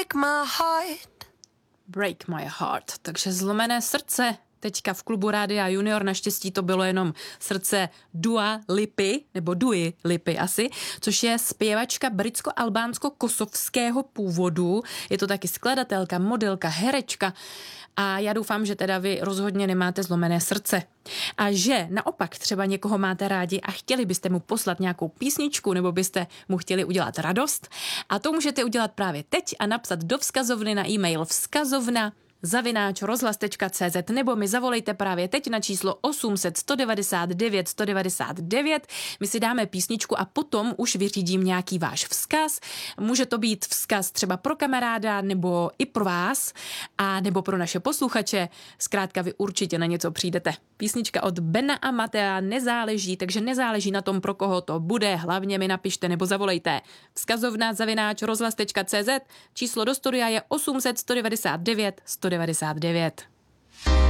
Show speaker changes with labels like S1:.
S1: break my heart.
S2: Break my heart. Takže zlomené srdce. Teďka v klubu Rádia Junior naštěstí to bylo jenom srdce Dua Lipy, nebo Dui Lipy asi, což je zpěvačka britsko-albánsko-kosovského původu. Je to taky skladatelka, modelka, herečka a já doufám, že teda vy rozhodně nemáte zlomené srdce. A že naopak třeba někoho máte rádi a chtěli byste mu poslat nějakou písničku nebo byste mu chtěli udělat radost a to můžete udělat právě teď a napsat do vzkazovny na e-mail vzkazovna@rozhlas.cz nebo mi zavolejte právě teď na číslo 800 199 199. My si dáme písničku a potom už vyřídím nějaký váš vzkaz. Může to být vzkaz třeba pro kamaráda nebo i pro vás a nebo pro naše posluchače. Zkrátka vy určitě na něco přijdete. Písnička od Bena a Matea nezáleží, takže nezáleží na tom, pro koho to bude. Hlavně mi napište nebo zavolejte. Vzkazovna@rozhlas.cz. Číslo do studia je 800 199 199.